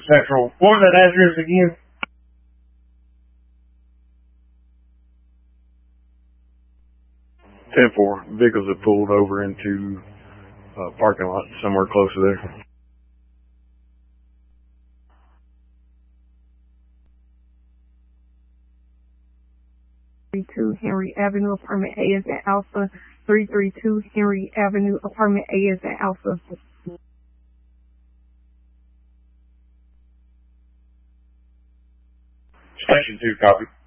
Central. What was that address again? Ten-four. Vehicles have pulled over into parking lot somewhere close to there. Henry Avenue, apartment A is at Alpha. 332 Henry Avenue, apartment A is at Alpha. Station 2, copy.